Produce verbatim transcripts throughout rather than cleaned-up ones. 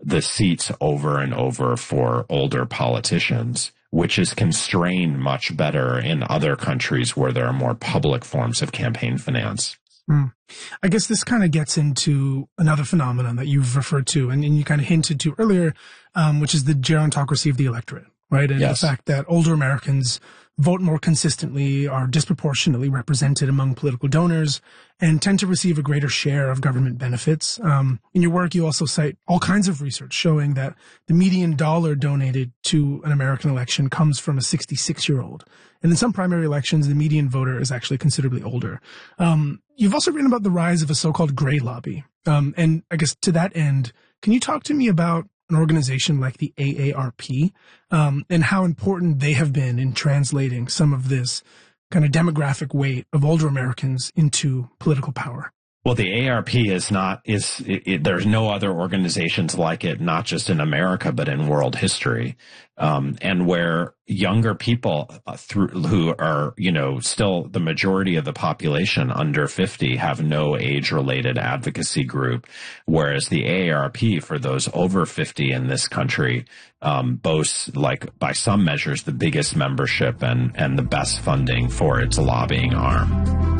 the seats over and over for older politicians, which is constrained much better in other countries where there are more public forms of campaign finance. Mm. I guess this kind of gets into another phenomenon that you've referred to and, and you kind of hinted to earlier, um, which is the gerontocracy of the electorate, right? And yes. the fact that older Americans vote more consistently, are disproportionately represented among political donors, and tend to receive a greater share of government benefits. Um, in your work, you also cite all kinds of research showing that the median dollar donated to an American election comes from a sixty-six-year-old. And in some primary elections, the median voter is actually considerably older. Um, you've also written about the rise of a so-called gray lobby. Um, and I guess to that end, can you talk to me about an organization like the A A R P, um, and how important they have been in translating some of this kind of demographic weight of older Americans into political power? Well, the A A R P is not, is, it, it, there's no other organizations like it, not just in America, but in world history. Um, and where younger people uh, through, who are, you know, still the majority of the population under fifty have no age-related advocacy group, whereas the A A R P for those over fifty in this country um, boasts, like by some measures, the biggest membership and, and the best funding for its lobbying arm.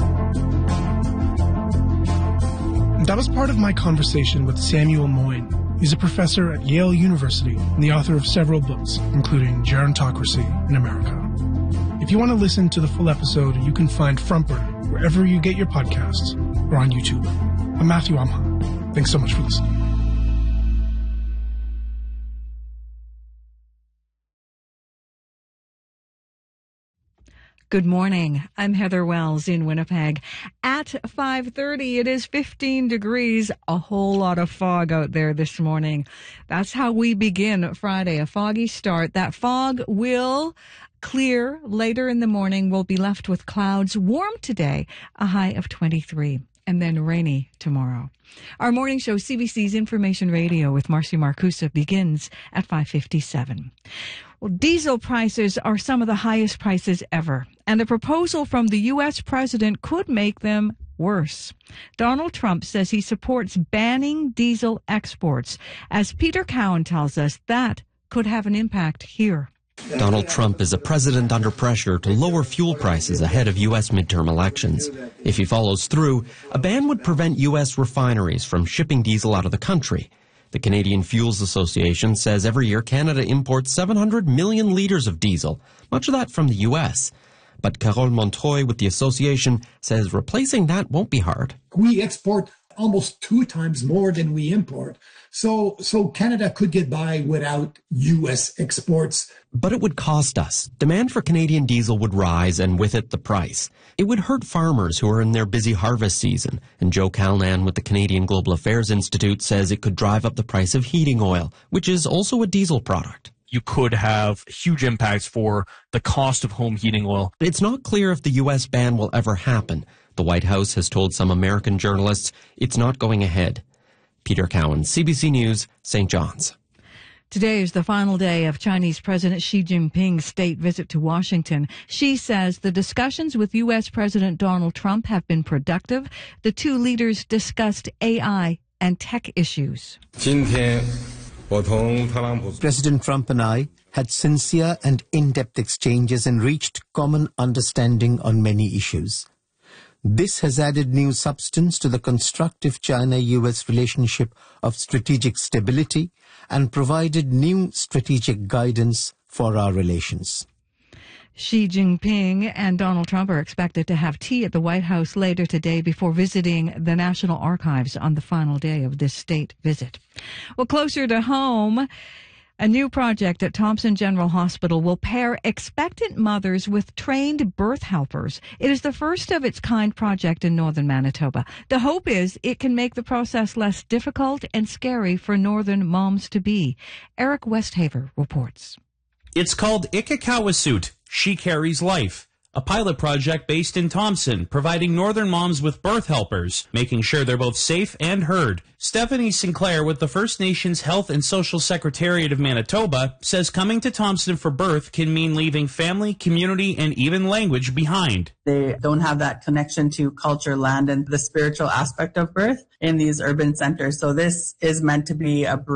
That was part of my conversation with Samuel Moyn. He's a professor at Yale University and the author of several books, including Gerontocracy in America. If you want to listen to the full episode, you can find Frumper wherever you get your podcasts or on YouTube. I'm Matthew Amha. Thanks so much for listening. Good morning. I'm Heather Wells in Winnipeg. At five thirty, it is fifteen degrees, a whole lot of fog out there this morning. That's how we begin Friday, a foggy start. That fog will clear later in the morning. We'll be left with clouds, warm today, a high of twenty-three, and then rainy tomorrow. Our morning show, C B C's Information Radio with Marcy Marcusa, begins at five fifty-seven. Well, diesel prices are some of the highest prices ever, and a proposal from the U S president could make them worse. Donald Trump says he supports banning diesel exports. As Peter Cowan tells us, that could have an impact here. Donald Trump is a president under pressure to lower fuel prices ahead of U S midterm elections. If he follows through, a ban would prevent U S refineries from shipping diesel out of the country. The Canadian Fuels Association says every year Canada imports seven hundred million litres of diesel, much of that from the U S. But Carole Montreuil with the association says replacing that won't be hard. We export almost two times more than we import. So, so Canada could get by without U S exports. But it would cost us. Demand for Canadian diesel would rise, and with it, the price. It would hurt farmers who are in their busy harvest season. And Joe Calnan with the Canadian Global Affairs Institute says it could drive up the price of heating oil, which is also a diesel product. You could have huge impacts for the cost of home heating oil. It's not clear if the U S ban will ever happen. The White House has told some American journalists it's not going ahead. Peter Cowan, C B C News, Saint John's. Today is the final day of Chinese President Xi Jinping's state visit to Washington. Xi says the discussions with U S President Donald Trump have been productive. The two leaders discussed A I and tech issues. President Trump and I had sincere and in-depth exchanges and reached common understanding on many issues. This has added new substance to the constructive China-U S relationship of strategic stability and provided new strategic guidance for our relations. Xi Jinping and Donald Trump are expected to have tea at the White House later today before visiting the National Archives on the final day of this state visit. Well, closer to home, a new project at Thompson General Hospital will pair expectant mothers with trained birth helpers. It is the first of its kind project in northern Manitoba. The hope is it can make the process less difficult and scary for northern moms-to-be. Eric Westhaver reports. It's called Ikakawasuit, She Carries Life, a pilot project based in Thompson, providing northern moms with birth helpers, making sure they're both safe and heard. Stephanie Sinclair with the First Nations Health and Social Secretariat of Manitoba says coming to Thompson for birth can mean leaving family, community, and even language behind. They don't have that connection to culture, land, and the spiritual aspect of birth in these urban centers. So this is meant to be a